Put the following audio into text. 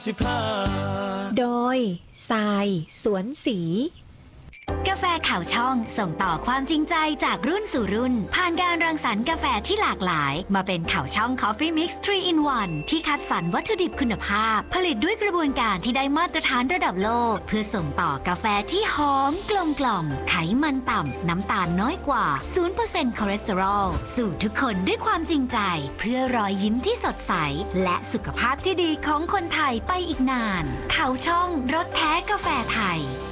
โดยทรายสวนสีกาแฟข่าวช่องส่งต่อความจริงใจจากรุ่นสู่รุ่นผ่านการรังสรรค์กาแฟที่หลากหลายมาเป็นข่าวช่อง Coffee Mix 3 in 1ที่คัดสรรวัตถุดิบคุณภาพผลิตด้วยกระบวนการที่ได้มาตรฐานระดับโลกเพื่อส่งต่อกาแฟที่หอมกลมกล่อมไขมันต่ำน้ำตาลน้อยกว่า 0% คอเลสเตอรอลสู่ทุกคนด้วยความจริงใจเพื่อรอยยิ้มที่สดใสและสุขภาพที่ดีของคนไทยไปอีกนานข่าวช่องรสแท้กาแฟไทย